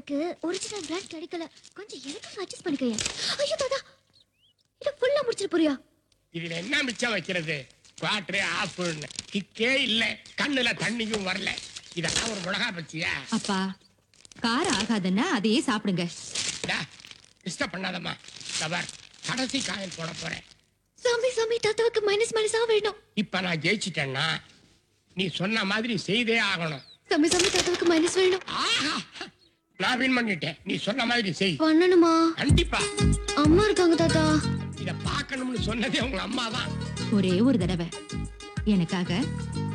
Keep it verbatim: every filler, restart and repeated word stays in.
இருக்கு, original brand கிடைக்கல. கொஞ்சம் எனக்கு அட்ஜஸ்ட் பண்ணிக்கயா. ஐயோ தாத்தா, இத ஃபுல்லா முடிச்சிட்டு போறியா? இதுல என்ன மிச்சம் வைக்கிறது? குவாட்டர் ஆஃப்னு கிக்கே இல்ல, கண்ணுல தண்ணியும் வரல. இதெல்லாம் ஒரு மிளகா பச்சியா? அப்பா, காரம் ஆகாதுன்னா அதையே சாப்பிடுங்க. டிஸ்டர்ப் பண்ணாதம்மா. தவர் கடைசி காயில் போட போறேன். சாமி சாமி, தாத்தாவுக்கு மைனஸ் மைனஸா வேணும். இப்ப நான் ஜெயிச்சிட்டேன்னா நீ சொன்ன மாதிரி செய்தே ஆகணும். சாமி சாமி, தாத்தாவுக்கு மைனஸ் வேணும். ஆஹா, நான் வின் பண்ணிட்டேன். நீ சொன்ன மாதிரி செய். பண்ணணுமா? கண்டிப்பா. அம்மா இருக்காங்க தாத்தா. இத பார்க்கணும்னு சொன்னதே உங்க அம்மா தான். ஒரே ஒரு தடவை எனக்காக